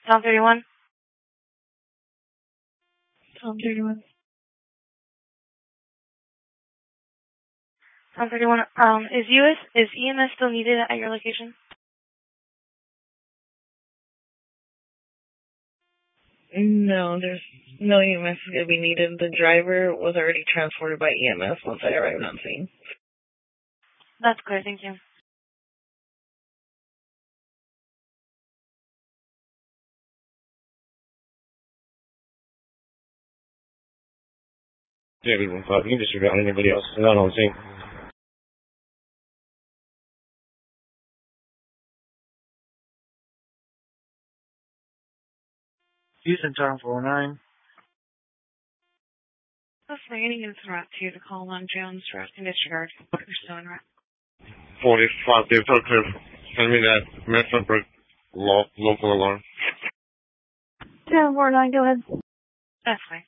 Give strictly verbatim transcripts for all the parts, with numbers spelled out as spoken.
Tom thirty-one. Tom thirty-one. Tom thirty-one. Um, is U S is E M S still needed at your location? No, there's no E M S is going to be needed. The driver was already transported by E M S once I arrived on scene. That's clear, thank you. David one five, you can disregard anybody else. Not on scene. Houston, Tom four nine. That's raining in Route two to call on Jones Road and disregard. You're still in route. forty-five, David, talk to send me that Metrobrook lo- local alarm. ten four nine, go ahead. That's fine.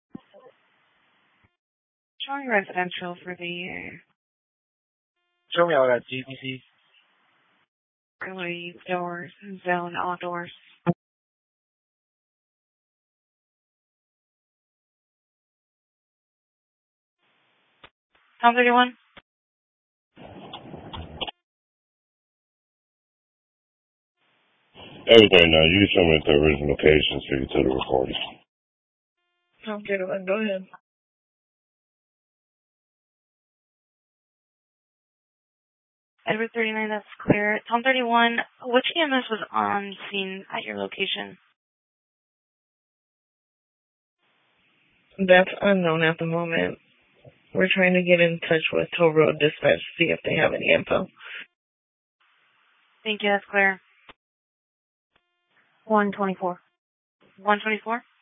Showing residential for the uh, Show me all that G P C. early doors, zone outdoors. Tom thirty-one. Everything now, you show me the original location so you can tell the recording. Tom thirty-one, go ahead. Edward thirty-nine, that's clear. Tom thirty-one, which E M S was on scene at your location? That's unknown at the moment. We're trying to get in touch with Toll Road Dispatch to see if they have any info. Thank you, that's clear. one twenty-four. one twenty-four?